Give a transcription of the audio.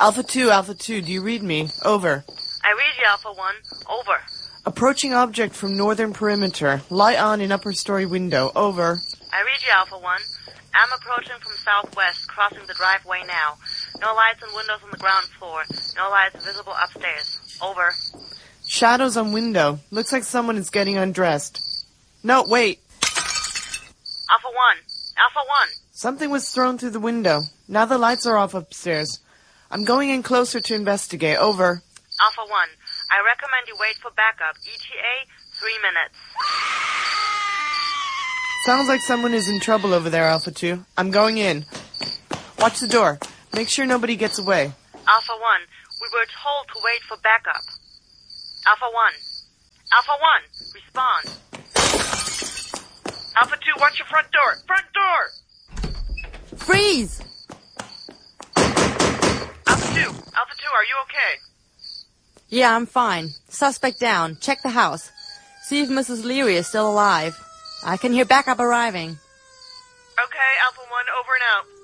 Alpha 2, do you read me? Over. I read you, Alpha 1. Over. Approaching object from northern perimeter. Light on in upper story window. Over. I read you, Alpha 1. I'm approaching from southwest, crossing the driveway now. No lights and windows on the ground floor. No lights visible upstairs. Over. Shadows on window. Looks like someone is getting undressed. No, wait. Alpha 1. Alpha 1. Something was thrown through the window. Now the lights are off upstairs. I'm going in closer to investigate. Over. Alpha 1. I recommend you wait for backup. ETA, 3 minutes. Sounds like someone is in trouble over there, Alpha 2. I'm going in. Watch the door. Make sure nobody gets away. Alpha 1. We were told to wait for backup. Alpha 1. Alpha 1. Respond. Alpha 2, watch your front door. Front door! Freeze! Alpha 2. Alpha 2, are you okay? Yeah, I'm fine. Suspect down. Check the house. See if Mrs. Leary is still alive. I can hear backup arriving. Okay, Alpha 1, over and out.